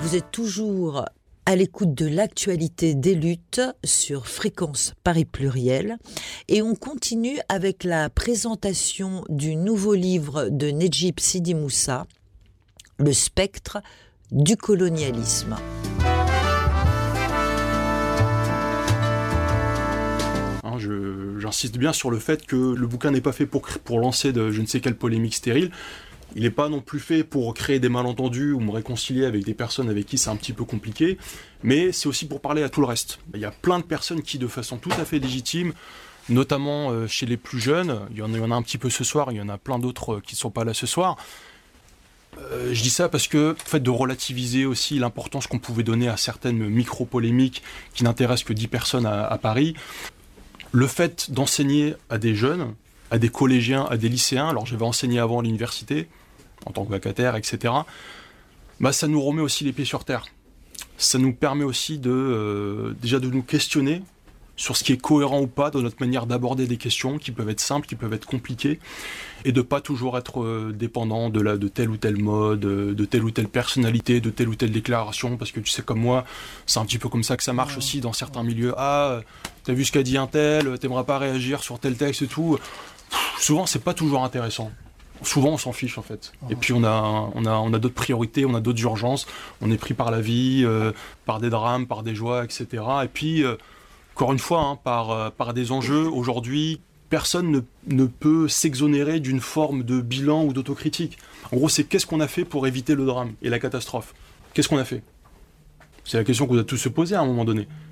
Vous êtes toujours à l'écoute de l'actualité des luttes sur Fréquence Paris Pluriel et on continue avec la présentation du nouveau livre de Nedjib Sidi Moussa, Le spectre du colonialisme. J'insiste bien sur le fait que le bouquin n'est pas fait pour lancer de je ne sais quelle polémique stérile. Il n'est pas non plus fait pour créer des malentendus ou me réconcilier avec des personnes avec qui c'est un petit peu compliqué, mais c'est aussi pour parler à tout le reste. Il y a plein de personnes qui, de façon tout à fait légitime, notamment chez les plus jeunes, il y en a un petit peu ce soir, il y en a plein d'autres qui ne sont pas là ce soir. Je dis ça parce que le fait de relativiser aussi l'importance qu'on pouvait donner à certaines micro-polémiques qui n'intéressent que 10 personnes à Paris, le fait d'enseigner à des jeunes, à des collégiens, à des lycéens, alors j'avais enseigné avant à l'université, en tant que vacataire, etc., ça nous remet aussi les pieds sur terre. Ça nous permet aussi déjà de nous questionner sur ce qui est cohérent ou pas dans notre manière d'aborder des questions qui peuvent être simples, qui peuvent être compliquées, et de pas toujours être dépendant de telle ou telle mode, de telle ou telle personnalité, de telle ou telle déclaration, parce que tu sais comme moi, c'est un petit peu comme ça que ça marche aussi dans certains milieux. Ah, t'as vu ce qu'a dit un tel, t'aimerais pas réagir sur tel texte et tout. Souvent, c'est pas toujours intéressant. Souvent, on s'en fiche en fait. Et puis on a d'autres priorités, on a d'autres urgences. On est pris par la vie, par des drames, par des joies, etc. Et puis encore une fois, par des enjeux, aujourd'hui, personne ne peut s'exonérer d'une forme de bilan ou d'autocritique. En gros, c'est qu'est-ce qu'on a fait pour éviter le drame et la catastrophe ? Qu'est-ce qu'on a fait ? C'est la question qu'on doit tous se poser à un moment donné.